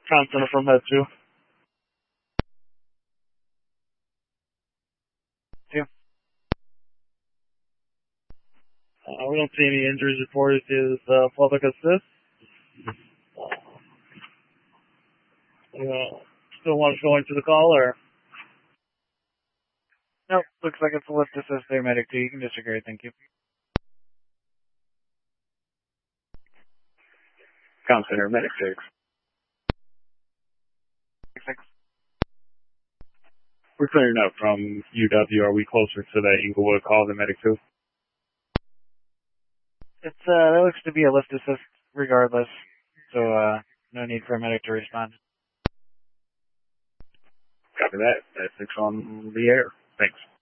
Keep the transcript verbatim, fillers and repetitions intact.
Con Center from Med two. Two. Uh, we don't see any injuries reported. Is uh, public assist. Uh, still want to go into the call, or? Nope, looks like it's a lift assist there, Medic two. You can disregard, thank you. Con Center, Medic six. Six. We're clearing up from U W. Are we closer to the Inglewood call than Medic two? It's, uh, that looks to be a lift assist regardless, so, uh, no need for a medic to respond. Copy that. That's six on the air. Thanks.